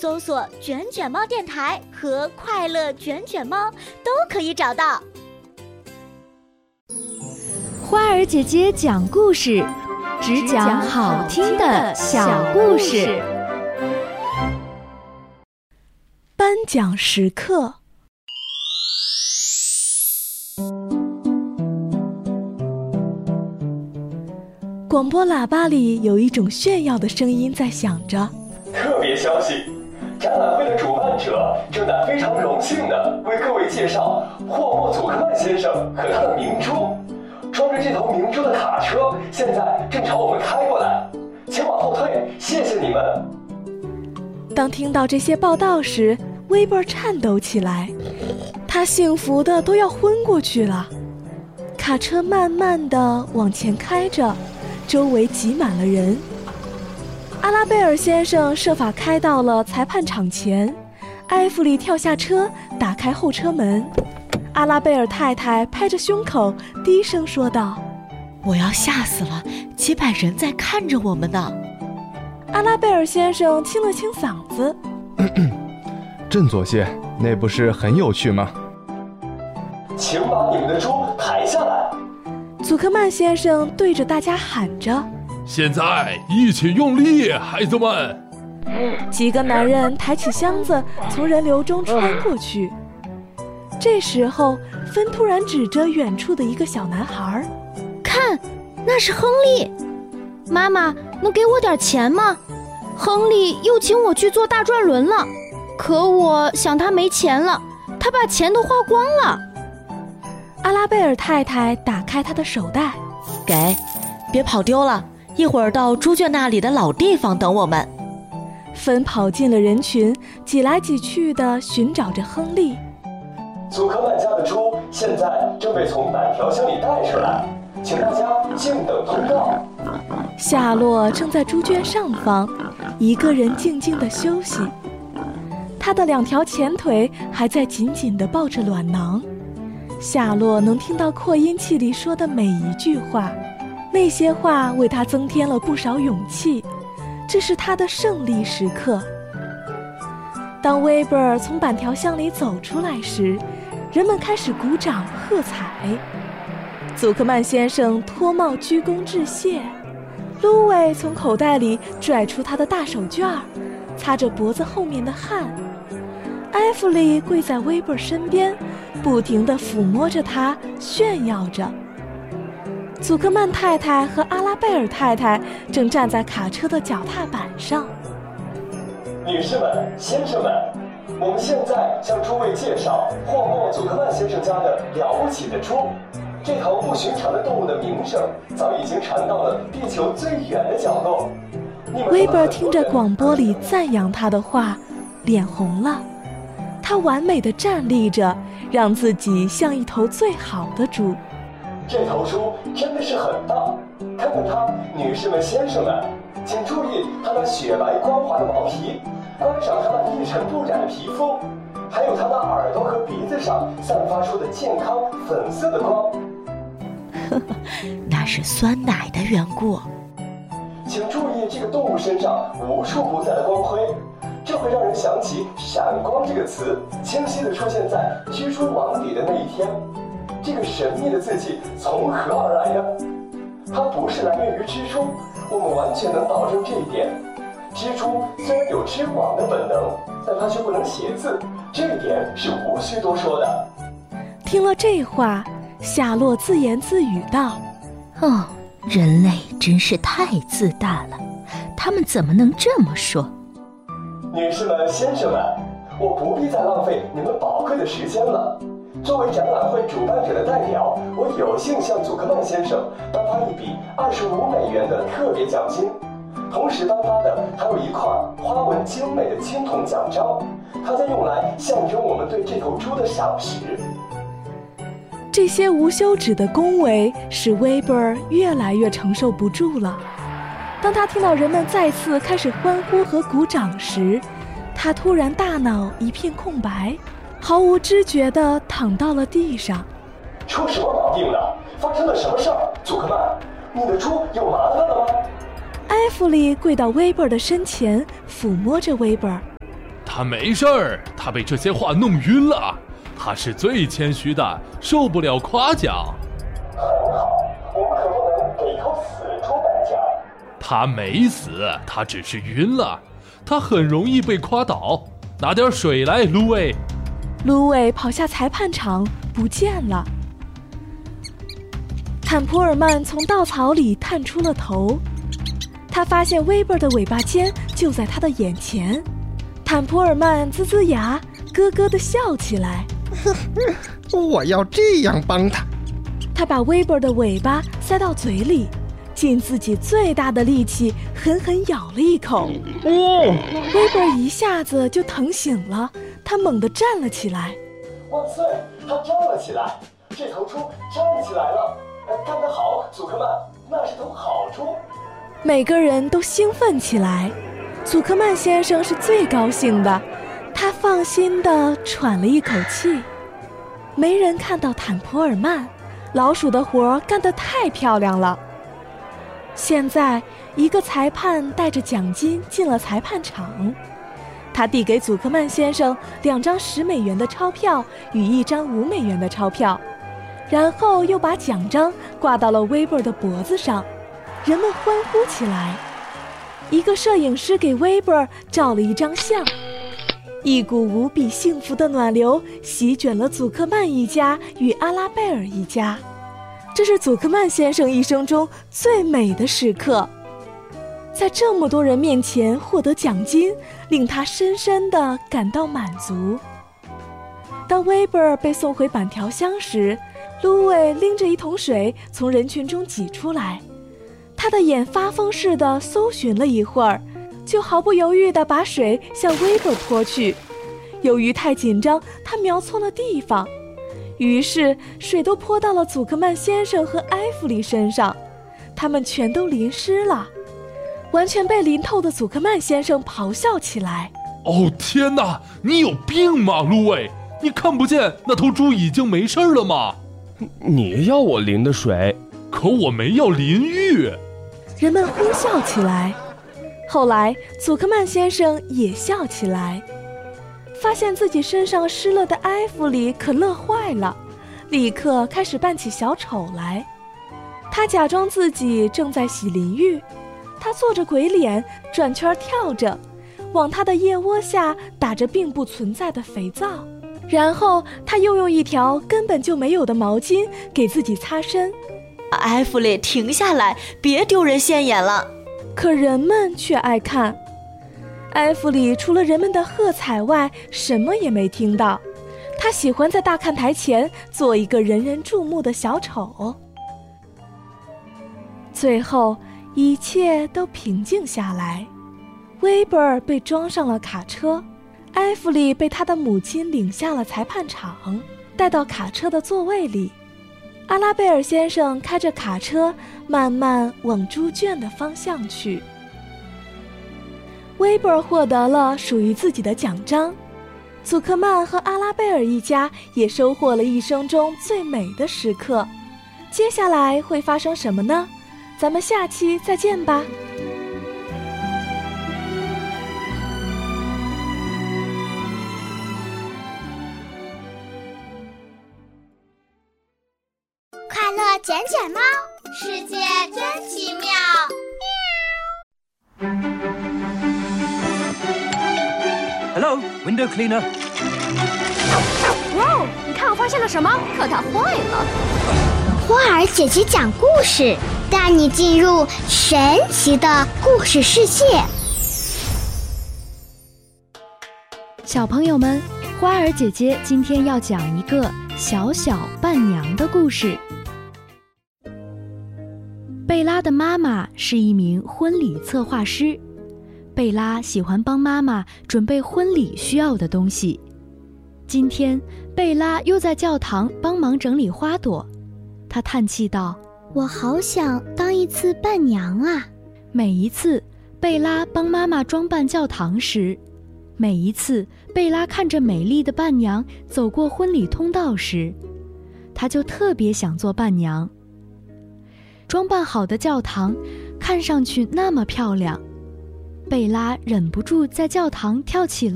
搜索卷卷猫电台和快乐卷卷猫都可以找到。 花儿姐姐讲故事，只讲好听的小故事。 颁奖时刻。广播喇叭里有一种炫耀的声音在响着。 特别消息，展览会的主办者正在非常荣幸地为各位介绍霍莫祖克曼先生和他的明珠。装着这头明珠的卡车现在正朝我们开过来，请往后退，谢谢你们。 当听到这些报道时，威伯颤抖起来，他幸福的都要昏过去了。卡车慢慢地往前开着，周围挤满了人。阿拉贝尔先生设法开到了裁判场前，埃弗里跳下车，打开后车门。阿拉贝尔太太拍着胸口低声说道： 我要吓死了，几百人在看着我们呢。 阿拉贝尔先生清了清嗓子， 振作些，那不是很有趣吗？ 请把你们的猪抬下来。 祖克曼先生对着大家喊着： 现在一起用力，孩子们！ 几个男人抬起箱子从人流中穿过去。这时候芬突然指着远处的一个小男孩： 看，那是亨利。妈妈，能给我点钱吗？亨利又请我去坐大转轮了，可我想他没钱了，他把钱都花光了。 阿拉贝尔太太打开他的手袋： 给，别跑丢了，一会儿到猪圈那里的老地方等我们。 芬跑进了人群，挤来挤去地寻找着亨利。 祖克曼家的猪现在正被从板条箱里带出来，请大家静等通告。 夏洛正在猪圈上方，一个人静静地休息，他的两条前腿还在紧紧地抱着卵囊。夏洛能听到扩音器里说的每一句话，那些话为他增添了不少勇气，这是他的胜利时刻。当威伯尔从板条箱里走出来时，人们开始鼓掌喝彩。祖克曼先生脱帽鞠躬致谢，卢伟从口袋里拽出他的大手绢，擦着脖子后面的汗。埃弗里跪在威伯尔身边，不停地抚摸着他，炫耀着。祖克曼太太和阿拉贝尔太太正站在卡车的脚踏板上。 女士们、先生们，我们现在向诸位介绍霍莫祖克曼先生家的了不起的猪。这头不寻常的动物的名声早已经传到了地球最远的角落。 威伯听着广播里赞扬他的话，脸红了。他完美地站立着，让自己像一头最好的猪。 这头猪真的是很大，看看它，女士们、先生们，请注意它那雪白光滑的毛皮，观赏它那一尘不染的皮肤，还有它那耳朵和鼻子上散发出的健康粉色的光。 那是酸奶的缘故。 请注意这个动物身上无处不在的光辉，这会让人想起闪光这个词清晰地出现在蜘蛛网里的那一天。这个神秘的字迹从何而来呢？它不是来源于蜘蛛，我们完全能保证这一点。蜘蛛虽然有织网的本能，但它却不能写字，这一点是无需多说的。 听了这话，夏洛自言自语道： 哦，人类真是太自大了，他们怎么能这么说？ 女士们、先生们，我不必再浪费你们宝贵的时间了。作为展览会主办者的代表，我有幸向祖克曼先生颁发一笔$25的特别奖金，同时颁发的还有一块花纹精美的青铜奖章，它将用来象征我们对这头猪的赏识。 这些无休止的恭维使威伯尔越来越承受不住了。当他听到人们再次开始欢呼和鼓掌时，他突然大脑一片空白，毫无知觉地躺到了地上。 出什么毛病了？发生了什么事儿？祖克曼，你的猪有麻烦了吗？ 埃弗里跪到威伯尔的身前，抚摸着威伯尔。 他没事儿，他被这些话弄晕了。他是最谦虚的，受不了夸奖。 很好，我们可不能给头死猪代价。 他没死，他只是晕了。他很容易被夸倒。拿点水来，芦苇。 芦苇跑下裁判场，不见了。坦普尔曼从稻草里探出了头，他发现威伯的尾巴尖就在他的眼前。坦普尔曼呲呲牙，咯咯地笑起来。 我要这样帮他。 他把威伯的尾巴塞到嘴里，尽自己最大的力气狠狠咬了一口。威伯一下子就疼醒了，他猛地站了起来。 万岁，他站了起来，这头猪站起来了。干得好，祖克曼，那是头好猪。 每个人都兴奋起来，祖克曼先生是最高兴的，他放心地喘了一口气。没人看到坦普尔曼，老鼠的活干得太漂亮了。现在，一个裁判带着奖金进了裁判场，他递给祖克曼先生2张10美元的钞票与1张5美元的钞票，然后又把奖章挂到了威伯的脖子上，人们欢呼起来。一个摄影师给威伯照了一张相，一股无比幸福的暖流席卷了祖克曼一家与阿拉贝尔一家，这是祖克曼先生一生中最美的时刻。在这么多人面前获得奖金，令他深深地感到满足。当威伯被送回板条箱时，芦苇拎着一桶水从人群中挤出来，他的眼发疯似的搜寻了一会儿，就毫不犹豫地把水向威伯泼去。由于太紧张，他瞄错了地方，于是水都泼到了祖克曼先生和埃弗里身上，他们全都淋湿了。完全被淋透的祖克曼先生咆哮起来： 哦天哪，你有病吗，芦苇？你看不见那头猪已经没事了吗？ 你要我淋的水， 可我没要淋浴。 人们呼笑起来。后来祖克曼先生也笑起来，发现自己身上湿了的埃弗里可乐坏了，立刻开始扮起小丑来。他假装自己正在洗淋浴，他做着鬼脸，转圈跳着，往他的腋窝下打着并不存在的肥皂，然后他又用一条根本就没有的毛巾给自己擦身。 埃弗里，停下来，别丢人现眼了。 可人们却爱看。埃弗里除了人们的喝彩外，什么也没听到。他喜欢在大看台前做一个人人注目的小丑。最后，一切都平静下来。威伯被装上了卡车，埃弗里被他的母亲领下了裁判场，带到卡车的座位里。阿拉贝尔先生开着卡车慢慢往猪圈的方向去。威伯获得了属于自己的奖章，祖克曼和阿拉贝尔一家也收获了一生中最美的时刻。接下来会发生什么呢？咱们下期再见吧。 快乐卷卷猫，世界真奇妙。 Hello, window cleaner. 哇哦，你看我发现了什么？可它坏了。 花儿姐姐讲故事，带你进入神奇的故事世界。 小朋友们，花儿姐姐今天要讲一个小小伴娘的故事。贝拉的妈妈是一名婚礼策划师，贝拉喜欢帮妈妈准备婚礼需要的东西。今天，贝拉又在教堂帮忙整理花朵，她叹气道：“ 我好想当一次伴娘啊！” 每一次贝拉帮妈妈装扮教堂时，每一次贝拉看着美丽的伴娘走过婚礼通道时，她就特别想做伴娘。装扮好的教堂看上去那么漂亮，贝拉忍不住在教堂跳起了